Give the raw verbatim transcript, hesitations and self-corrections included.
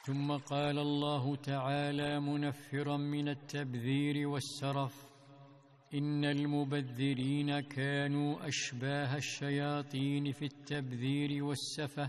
ثم قال الله تعالى منفرا من التبذير والسرف: إن المبذرين كانوا أشباه الشياطين في التبذير والسفه